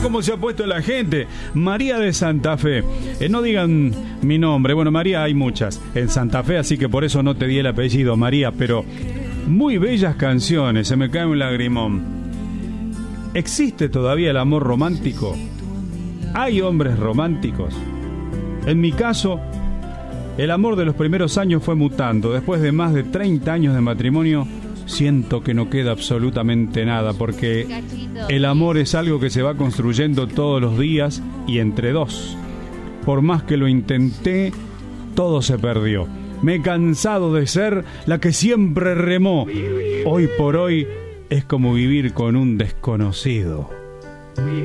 cómo se ha puesto la gente. María de Santa Fe. No digan mi nombre. Bueno, María hay muchas en Santa Fe, así que por eso no te di el apellido, María. Pero muy bellas canciones. Se me cae un lagrimón. ¿Existe todavía el amor romántico? ¿Hay hombres románticos? En mi caso, el amor de los primeros años fue mutando. Después de más de 30 años de matrimonio, siento que no queda absolutamente nada, porque el amor es algo que se va construyendo todos los días y entre dos. Por más que lo intenté, todo se perdió. Me he cansado de ser la que siempre remó. Hoy por hoy es como vivir con un desconocido.